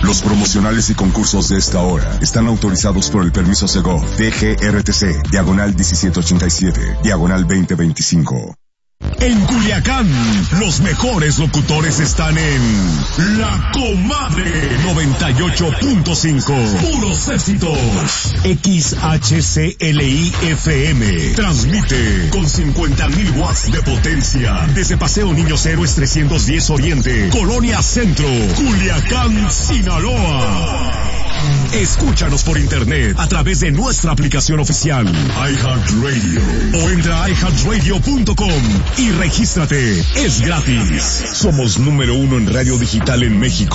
Los promocionales y concursos de esta hora están autorizados por el permiso Segov, DGRTC, diagonal 1787, diagonal 2025. En Culiacán, los mejores locutores están en La Comadre 98.5. Puros éxitos. XHCLI FM. Transmite con 50,000 watts de potencia. Desde Paseo Niños Héroes 310 Oriente, Colonia Centro, Culiacán, Sinaloa. Escúchanos por internet a través de nuestra aplicación oficial iHeartRadio o entra a iHeartRadio.com y regístrate. Es gratis. Somos número 1 en radio digital en México.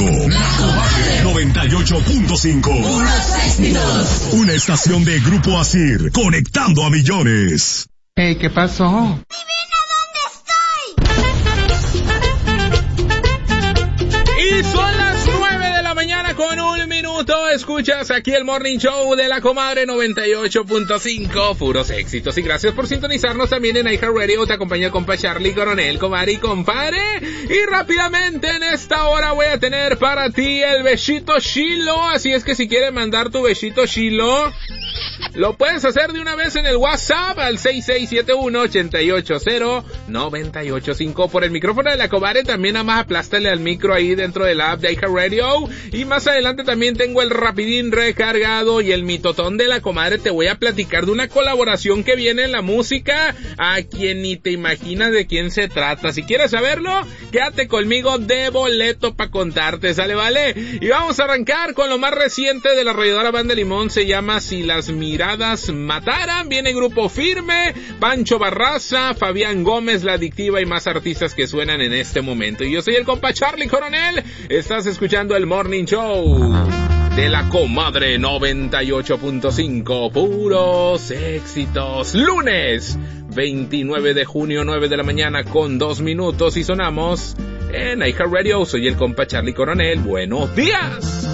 98.5. Una estación de Grupo Asir, conectando a millones. Hey, ¿qué pasó? Y son las 9 de la mañana con 1 minuto. Escuchas aquí el Morning Show de La Comadre 98.5. Puros éxitos. Y gracias por sintonizarnos también en iHeartRadio. Te acompaña el compa Charlie, Coronel, comadre y compadre. Y rápidamente en esta hora voy a tener para ti el besito Shilo. Así es que si quieres mandar tu besito Shilo, lo puedes hacer de una vez en el WhatsApp al 6671-880-985 por el micrófono de La Comadre. También nada más aplástale al micro ahí dentro del app de iHeartRadio. Y más adelante también tengo el rapidín recargado y el mitotón de La Comadre. Te voy a platicar de una colaboración que viene en la música a quien ni te imaginas de quién se trata. Si quieres saberlo, quédate conmigo de boleto para contarte, ¿sale? Vale. Y vamos a arrancar con lo más reciente de la arrolladora Banda Limón. Se llama Si las miradas mataran. Viene Grupo Firme, Pancho Barraza, Fabián Gómez, La Adictiva y más artistas que suenan en este momento. Y yo soy el compa Charlie Coronel. Estás escuchando el Morning Show de La Comadre 98.5. Puros éxitos. Lunes 29 de junio, 9 de la mañana con 2 minutos y sonamos en iHeartRadio. Soy el compa Charlie Coronel. Buenos días.